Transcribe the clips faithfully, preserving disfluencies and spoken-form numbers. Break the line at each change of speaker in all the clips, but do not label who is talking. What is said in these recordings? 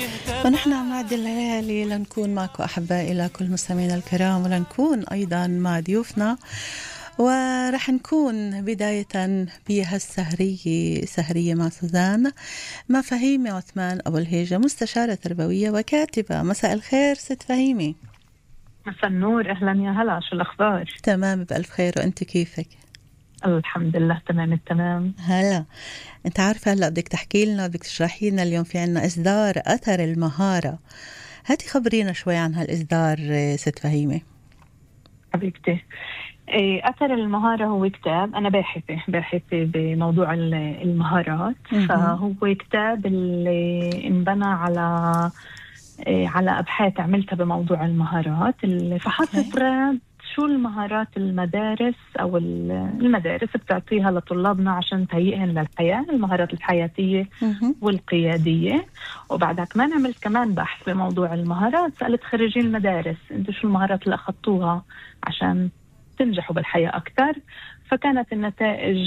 ونحن نعد الليالي لنكون معكم أحبائي إلى كل مستمعينا الكرام، ولنكون أيضا مع ضيوفنا، ورح نكون بداية بهالسهرية سهرية مع سوزان، مع فهيمة عثمان أبو الهيجة، مستشارة تربوية وكاتبة. مساء الخير ست فهيمة.
مساء النور، أهلا يا هلا، شو الأخبار؟
تمام بألف خير، وأنت كيفك؟
الحمد لله تمام التمام.
هلا، انت عارفة هلا بدك تحكي لنا، بدك تشرحي لنا اليوم في عنا إصدار أثر المهارة. هاتي خبرينا شوي عن هالإصدار ست فهيمة.
حبيبتي، أثر المهارة هو كتاب، أنا باحثة باحثة بموضوع المهارات. فهو كتاب اللي انبنى على على أبحاث عملتها بموضوع المهارات، اللي فحصت راد شو المهارات المدارس أو المدارس بتعطيها لطلابنا عشان تهيئهم للحياة، المهارات الحياتية والقيادية. وبعدها كمان عملت كمان بحث بموضوع المهارات، سألت خريجين المدارس انتوا شو المهارات اللي أخذتوها عشان تنجحوا بالحياة أكتر. فكانت النتائج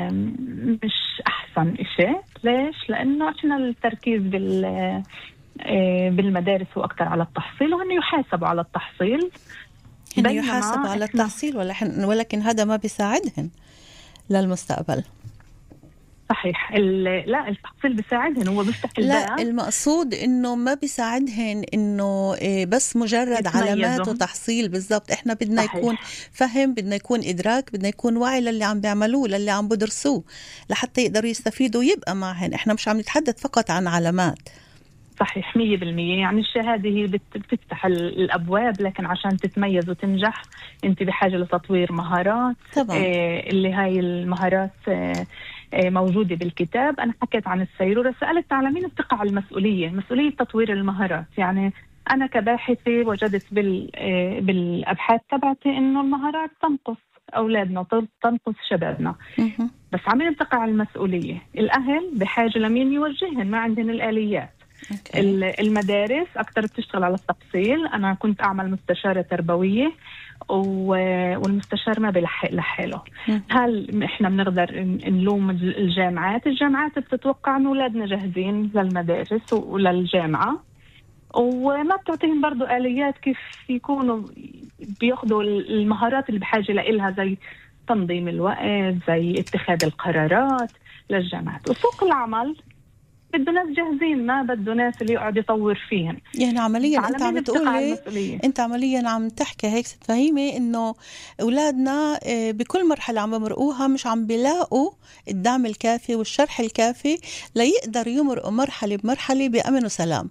مش أحسن إشي. ليش؟ لأنه عشان التركيز بال بالمدارس هو أكتر على التحصيل، وهن يحاسبوا على التحصيل،
هن يحاسبوا على التحصيل، ولكن هذا ما بيساعدهن للمستقبل.
صحيح، لا التحصيل بيساعدهن، هو بيفتح الباب.
لا، المقصود انه ما بيساعدهن انه بس مجرد علامات وتحصيل. بالضبط، احنا بدنا صحيح. يكون فهم، بدنا يكون ادراك، بدنا يكون وعي للي عم بيعملوه، للي عم بدرسوه، لحتى يقدروا يستفيدوا ويبقى معهن. احنا مش عم نتحدث فقط عن علامات.
صحيح مية بالمية. يعني الشهادة هي بتفتح الأبواب، لكن عشان تتميز وتنجح أنت بحاجة لتطوير مهارات طبعا. آه اللي هاي المهارات آه آه موجودة بالكتاب. أنا حكيت عن السيرورة، سألت على مين بتقع المسؤولية، مسؤولية تطوير المهارات. يعني أنا كباحثة وجدت بال آه بالأبحاث تبعتي إنه المهارات تنقص أولادنا، تنقص شبابنا. بس عمين بتقع المسؤولية؟ الأهل بحاجة لمين يوجهن، ما عندهم الآليات. Okay. المدارس أكتر بتشتغل على التفصيل. أنا كنت أعمل مستشارة تربوية، والمستشار ما بيلحق لحاله. هل إحنا بنقدر نلوم الجامعات؟ الجامعات بتتوقع أن أولادنا جاهزين للمدارس وللجامعة، وما بتعطيهم برضو آليات كيف يكونوا بياخدوا المهارات اللي بحاجة لإلها، زي تنظيم الوقت، زي اتخاذ القرارات للجامعات. وسوق العمل بده ناس جاهزين، ما بده ناس اللي يقعد يطور فيهم.
يعني عمليا انت عم بتقولي، انت عمليا عم تحكي هيك ست فهيمة انه اولادنا بكل مرحلة عم بمرقوها مش عم بيلاقوا الدعم الكافي والشرح الكافي ليقدر يمرقوا مرحلة بمرحلة بأمن وسلام.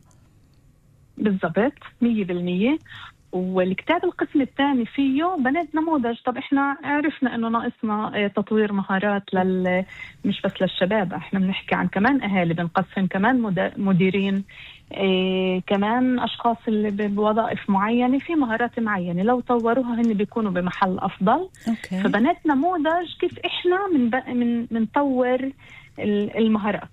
بالضبط مية بالمية. والكتاب القسم الثاني فيه بنات نموذج. طب احنا عرفنا انه ناقصنا تطوير مهارات لل مش بس للشباب، احنا بنحكي عن كمان اهالي، بنقسم كمان مديرين، إيه كمان اشخاص اللي بوظائف معينه في مهارات معينه لو طوروها هن بيكونوا بمحل افضل.
أوكي.
فبنات نموذج كيف احنا من من بنطور المهارات.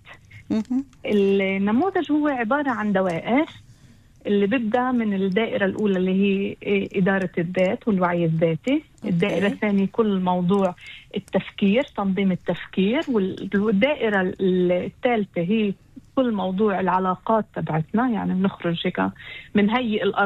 النموذج هو عباره عن دوائر اللي بيبدأ من الدائرة الأولى اللي هي إدارة الذات والوعي الذاتي. okay. الدائرة الثانية كل موضوع التفكير، تنظيم التفكير. والدائرة الثالثة هي كل موضوع العلاقات تبعتنا، يعني بنخرج هيك بنهيئ الأرض